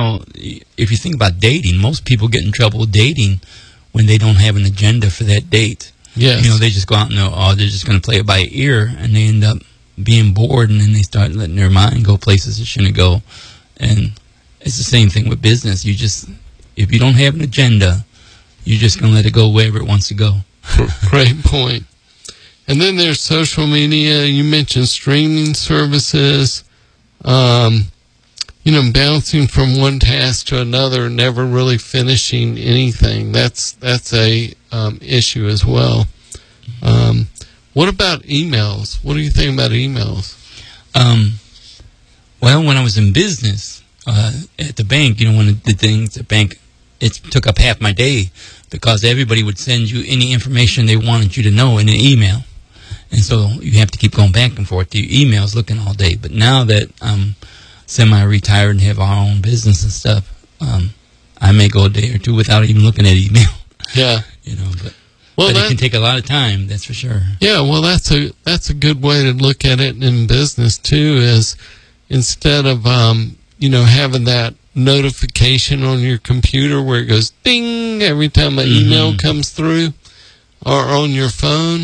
if you think about dating, most people get in trouble dating when they don't have an agenda for that date. Yes. They just go out and they're just going to play it by ear, and they end up being bored, and then they start letting their mind go places it shouldn't go. And it's the same thing with business. If you don't have an agenda, you're just going to let it go wherever it wants to go. Great point. And then there's social media. You mentioned streaming services. Bouncing from one task to another, never really finishing anything. That's a issue as well. What about emails? What do you think about emails? Well, when I was in business at the bank, one of the things at the bank, it took up half my day because everybody would send you any information they wanted you to know in an email. And so you have to keep going back and forth to your emails looking all day. But now that I'm semi-retired and have our own business and stuff, I may go a day or two without even looking at email. Yeah. But it can take a lot of time, that's for sure. Yeah, well, that's a good way to look at it in business, too, is instead of, having that notification on your computer where it goes ding every time an email comes through or on your phone,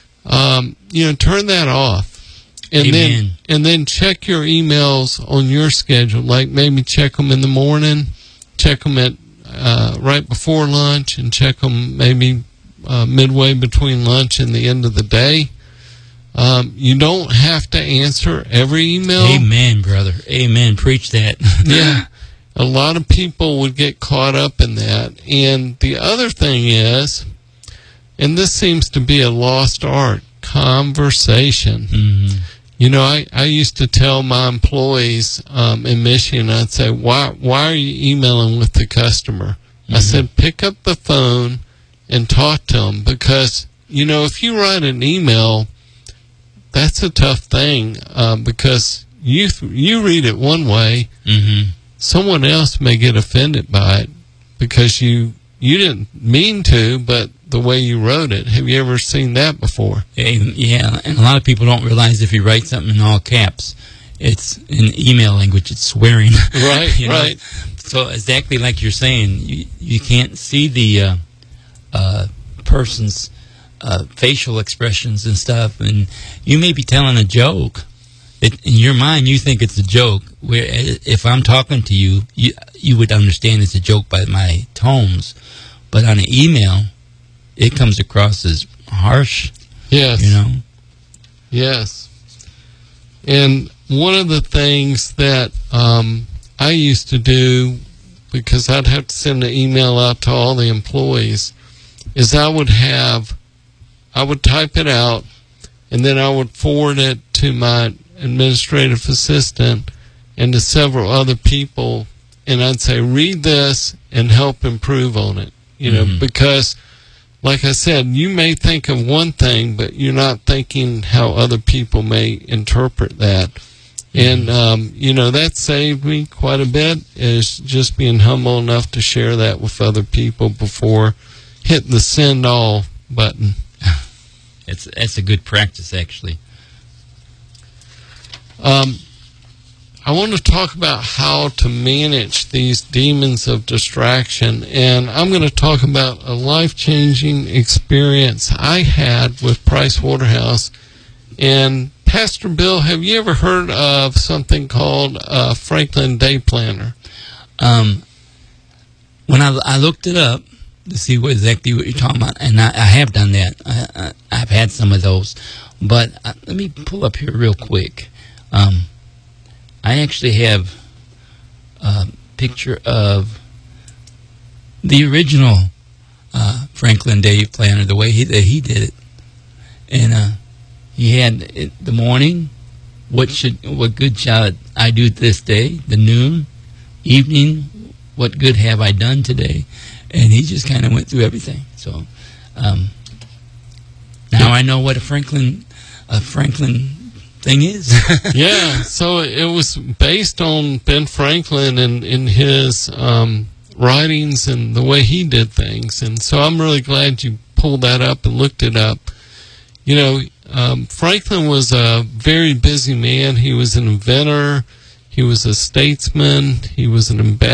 turn that off. And then check your emails on your schedule. Like maybe check them in the morning, check them at right before lunch, and check them maybe midway between lunch and the end of the day. You don't have to answer every email. Amen, brother. Amen. Preach that. Yeah. A lot of people would get caught up in that. And the other thing is, and this seems to be a lost art, conversation. Mm-hmm. I used to tell my employees in Michigan, I'd say, why are you emailing with the customer? I said, pick up the phone and talk to them, because, if you write an email, that's a tough thing, because you read it one way, someone else may get offended by it because you didn't mean to, but the way you wrote it. Have you ever seen that before? Yeah, and a lot of people don't realize if you write something in all caps, it's in email language, it's swearing. Right, right. So exactly like you're saying, you can't see the person's facial expressions and stuff, and you may be telling a joke. In your mind, you think it's a joke, where if I'm talking to you, you would understand it's a joke by my tones, but on an email, it comes across as harsh. Yes. Yes. And one of the things that I used to do, because I'd have to send an email out to all the employees, is I would type it out, and then I would forward it to my administrative assistant and to several other people, and I'd say, read this and help improve on it. Because, like I said, you may think of one thing, but you're not thinking how other people may interpret that. And, that saved me quite a bit, is just being humble enough to share that with other people before hitting the send all button. That's a good practice, actually. I want to talk about how to manage these demons of distraction, and I'm going to talk about a life-changing experience I had with Price Waterhouse. And Pastor Bill, have you ever heard of something called Franklin Day Planner? When I looked it up to see exactly what you're talking about, and I have done that. I've had some of those, but let me pull up here real quick. I actually have a picture of the original Franklin Day Planner, the way that he did it, and he had the morning. What good shall I do this day? The noon, evening. What good have I done today? And he just kind of went through everything. So now I know what a Franklin thing is. Yeah, so it was based on Ben Franklin and in his writings and the way he did things. And so I'm really glad you pulled that up and looked it up. Franklin was a very busy man. He was an inventor. He was a statesman. He was an ambassador.